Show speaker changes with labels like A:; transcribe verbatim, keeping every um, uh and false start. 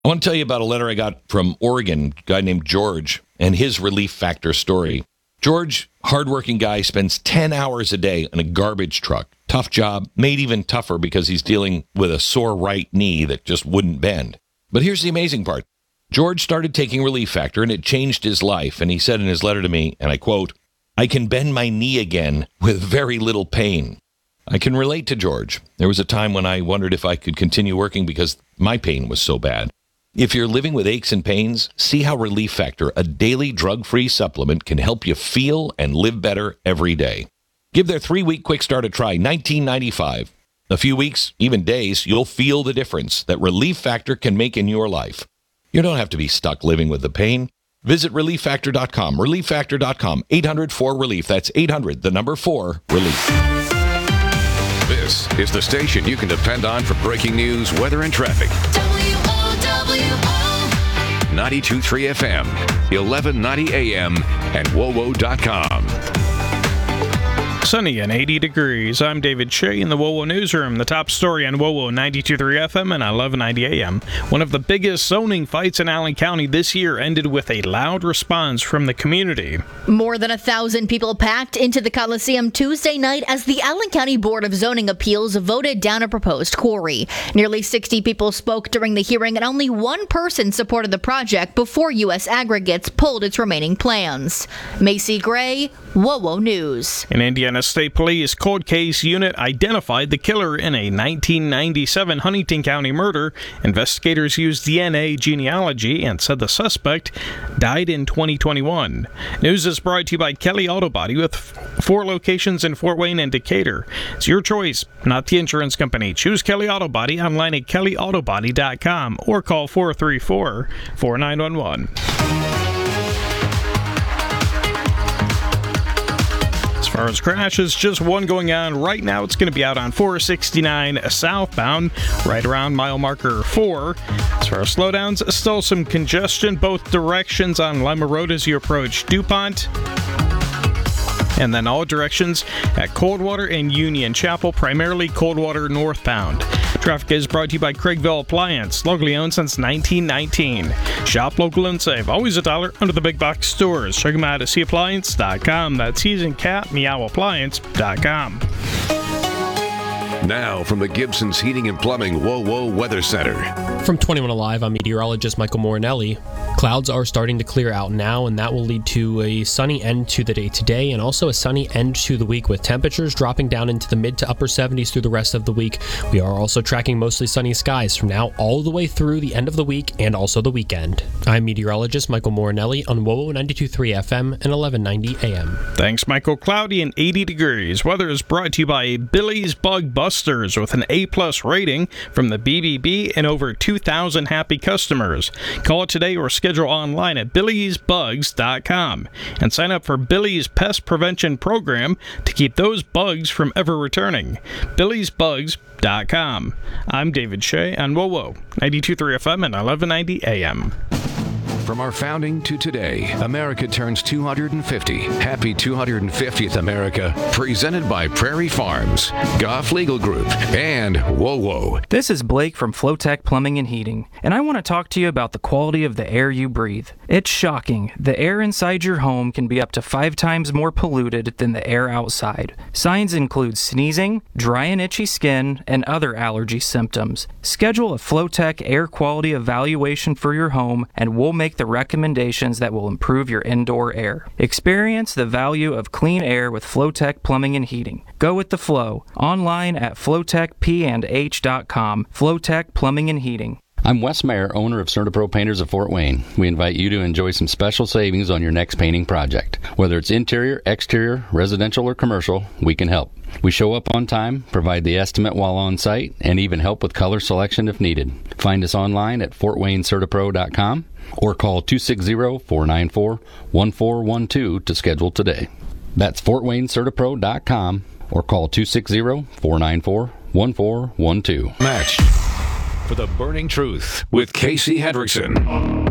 A: I want to tell you about a letter I got from Oregon, a guy named George, and his Relief Factor story. George, hardworking guy, spends ten hours a day in a garbage truck. Tough job, made even tougher because he's dealing with a sore right knee that just wouldn't bend. But here's the amazing part. George started taking Relief Factor, and it changed his life. And he said in his letter to me, and I quote, "I can bend my knee again with very little pain." I can relate to George. There was a time when I wondered if I could continue working because my pain was so bad. If you're living with aches and pains, see how Relief Factor, a daily drug-free supplement, can help you feel and live better every day. Give their three-week quick start a try, nineteen ninety-five. A few weeks, even days, you'll feel the difference that Relief Factor can make in your life. You don't have to be stuck living with the pain. Visit relief factor dot com, relief factor dot com, eight hundred four relief. That's eight hundred, the number four, relief.
B: This is the station you can depend on for breaking news, weather, and traffic.
C: W O W O
B: ninety-two point three F M, eleven ninety A M, and W O W O dot com.
D: Sunny and eighty degrees. I'm David Shea in the W O W O Newsroom. The top story on W O W O ninety-two point three F M and eleven ninety A M. One of the biggest zoning fights in Allen County this year ended with a loud response from the community.
E: More than a thousand people packed into the Coliseum Tuesday night as the Allen County Board of Zoning Appeals voted down a proposed quarry. Nearly sixty people spoke during the hearing, and only one person supported the project before U S Aggregates pulled its remaining plans. Macy Gray, W O W O News.
D: In Indiana State Police cold case unit identified the killer in a nineteen ninety-seven Huntington County murder. Investigators used D N A genealogy and said the suspect died in twenty twenty-one. News is brought to you by Kelly Auto Body with f- four locations in Fort Wayne and Decatur. It's your choice, not the insurance company. Choose Kelly Auto Body online at kelly auto body dot com or call four three four, four nine one one. As far as crashes, just one going on right now. It's going to be out on four sixty-nine southbound, right around mile marker four. As far as slowdowns, still some congestion both directions on Lima Road as you approach DuPont. And then all directions at Coldwater and Union Chapel, primarily Coldwater northbound. Traffic is brought to you by Craigville Appliance, locally owned since nineteen nineteen. Shop local and save. Always a dollar under the big box stores. Check them out at c appliance dot com. That's season cat meow appliance dot com.
B: Now from the Gibson's Heating and Plumbing W O W O Weather Center.
F: From twenty-one Alive, I'm meteorologist Michael Morinelli. Clouds are starting to clear out now, and that will lead to a sunny end to the day today and also a sunny end to the week with temperatures dropping down into the mid to upper seventies through the rest of the week. We are also tracking mostly sunny skies from now all the way through the end of the week and also the weekend. I'm meteorologist Michael Morinelli on W O W O ninety-two point three F M and eleven ninety A M.
D: Thanks, Michael. Cloudy and eighty degrees. Weather is brought to you by Billy's Bug Busters with an A-plus rating from the B B B and over two thousand happy customers. Call it today or schedule online at billies bugs dot com and sign up for Billy's Pest Prevention Program to keep those bugs from ever returning. billies bugs dot com. I'm David Shea on W O W O ninety-two point three F M and eleven ninety A M.
B: From our founding to today, America turns two hundred fifty. Happy two hundred fiftieth, America. Presented by Prairie Farms, Goff Legal Group, and W O W O.
G: This is Blake from Flowtech Plumbing and Heating, and I want to talk to you about the quality of the air you breathe. It's shocking. The air inside your home can be up to five times more polluted than the air outside. Signs include sneezing, dry and itchy skin, and other allergy symptoms. Schedule a Flowtech air quality evaluation for your home, and we'll make the recommendations that will improve your indoor air. Experience the value of clean air with Flowtech Plumbing and Heating. Go with the flow. Online at flowtech p and h dot com. Flowtech Plumbing and Heating.
H: I'm Wes Mayer, owner of Certapro Painters of Fort Wayne. We invite you to enjoy some special savings on your next painting project. Whether it's interior, exterior, residential, or commercial, we can help. We show up on time, provide the estimate while on site, and even help with color selection if needed. Find us online at fort wayne certapro dot com or call two six zero, four nine four, one four one two to schedule today. That's fort wayne certapro dot com or call two six zero, four nine four, one four one two.
B: Match for the burning truth with Casey Hendrickson.